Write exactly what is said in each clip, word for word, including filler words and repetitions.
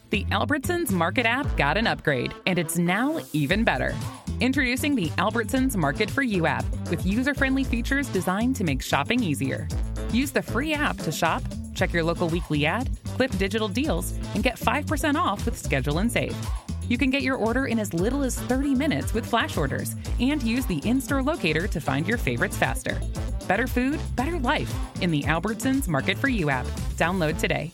The Albertsons Market app got an upgrade, and it's now even better. Introducing the Albertsons Market for You app with user-friendly features designed to make shopping easier. Use the free app to shop, check your local weekly ad, clip digital deals, and get five percent off with Schedule and Save. You can get your order in as little as thirty minutes with flash orders and use the in-store locator to find your favorites faster. Better food, better life in the Albertsons Market for You app. Download today.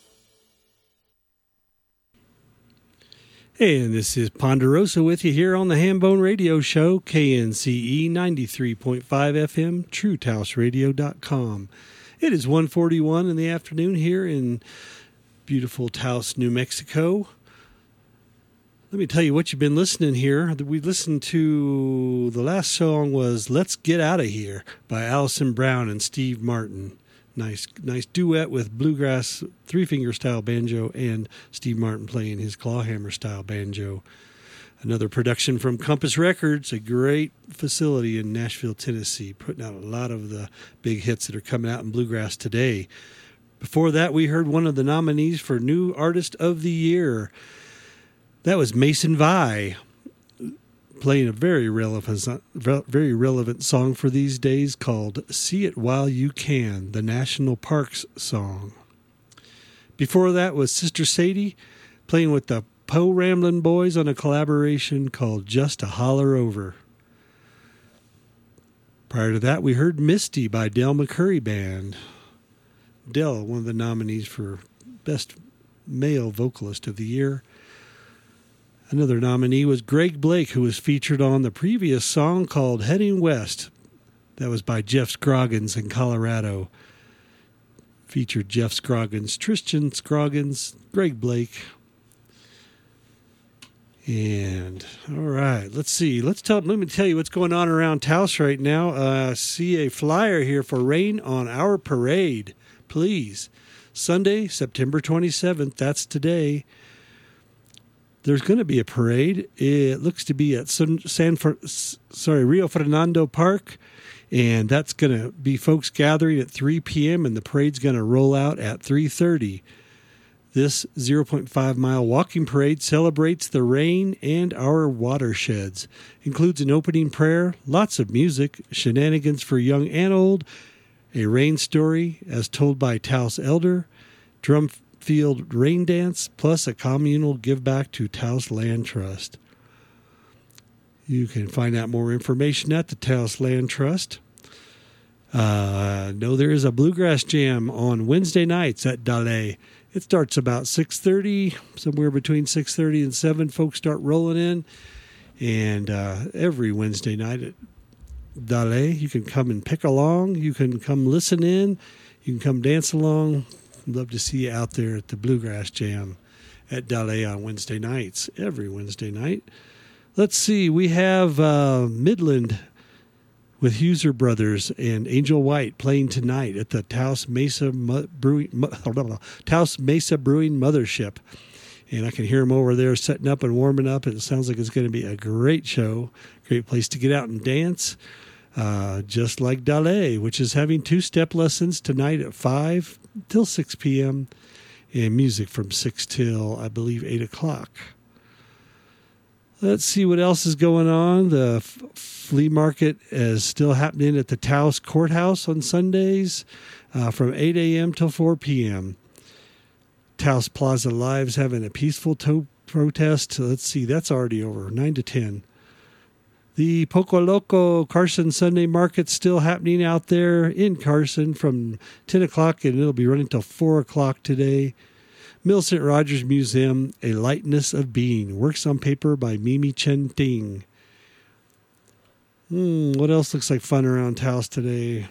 And this is Ponderosa with you here on the Hambone Radio Show, K N C E ninety-three point five F M, true taos radio dot com. It is one forty-one in the afternoon here in beautiful Taos, New Mexico. Let me tell you what you've been listening here. We listened to, the last song was Let's Get Out of Here by Allison Brown and Steve Martin. Nice nice duet with bluegrass three-finger style banjo and Steve Martin playing his clawhammer style banjo. Another production from Compass Records, a great facility in Nashville, Tennessee, putting out a lot of the big hits that are coming out in bluegrass today. Before that, we heard one of the nominees for New Artist of the Year. That was Mason Vi, playing a very relevant, very relevant song for these days called See It While You Can, the National Parks song. Before that was Sister Sadie playing with the Poe Ramblin' Boys on a collaboration called Just a Holler Over. Prior to that, we heard Misty by Del McCurry Band. Del, one of the nominees for Best Male Vocalist of the Year. Another nominee was Greg Blake, who was featured on the previous song called Heading West. That was by Jeff Scroggins in Colorado. Featured Jeff Scroggins, Tristan Scroggins, Greg Blake. And, all right, let's see. Let's tell. Let me tell you what's going on around Taos right now. Uh, see a flyer here for Rain on Our Parade, please. Sunday, September twenty-seventh, that's today. There's going to be a parade. It looks to be at San, San sorry, Rio Fernando Park, and that's going to be folks gathering at three p.m., and the parade's going to roll out at three thirty. This zero point five mile walking parade celebrates the rain and our watersheds. Includes an opening prayer, lots of music, shenanigans for young and old, a rain story as told by Taos Elder, drum field rain dance, plus a communal give back to Taos Land Trust. You can find out more information at the Taos Land Trust. Uh, no, there is a bluegrass jam on Wednesday nights at Dale. It starts about six thirty, somewhere between six thirty and seven. Folks start rolling in, and uh, every Wednesday night at Dale, you can come and pick along. You can come listen in. You can come dance along. Love to see you out there at the Bluegrass Jam at Dale on Wednesday nights, every Wednesday night. Let's see, we have uh, Midland with Huser Brothers and Angel White playing tonight at the Taos Mesa Brewing, Taos Mesa Brewing Mothership. And I can hear them over there setting up and warming up. And it sounds like it's going to be a great show, great place to get out and dance. Uh, just like Dale, which is having two-step lessons tonight at five till six p.m. and music from six till, I believe, eight o'clock. Let's see what else is going on. The f- flea market is still happening at the Taos Courthouse on Sundays uh, from eight a.m. till four p.m. Taos Plaza Live's having a peaceful to- protest. Let's see, that's already over, nine to ten. The Poco Loco Carson Sunday Market's still happening out there in Carson from ten o'clock, and it'll be running till four o'clock today. Mill Saint Rogers Museum, A Lightness of Being, works on paper by Mimi Chen Ting. Hmm, what else looks like fun around Taos today?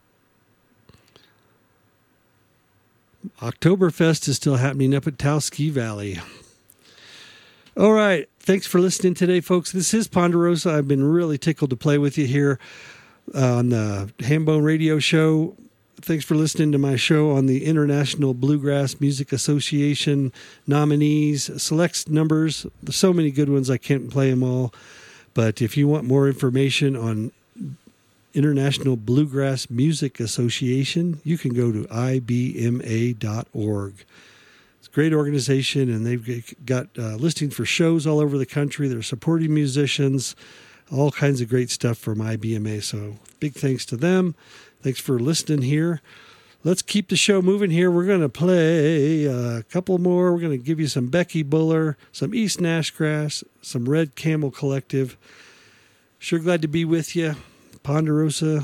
Oktoberfest is still happening up at Taos Ski Valley. All right. Thanks for listening today, folks. This is Ponderosa. I've been really tickled to play with you here on the Hambone Radio Show. Thanks for listening to my show on the International Bluegrass Music Association nominees, select numbers. There's so many good ones, I can't play them all. But if you want more information on International Bluegrass Music Association, you can go to I B M A dot org. great organization, and they've got uh, listings for shows all over the country. They're supporting musicians, all kinds of great stuff from I B M A. So big thanks to them. Thanks for listening here. Let's keep the show moving here. We're going to play a couple more. We're going to give you some Becky Buller, some East Nashgrass, some Red Camel Collective. Sure glad to be with you. Ponderosa,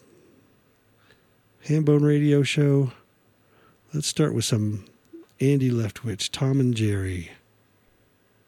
Hambone Radio Show. Let's start with some Andy Leftwich, Tom and Jerry.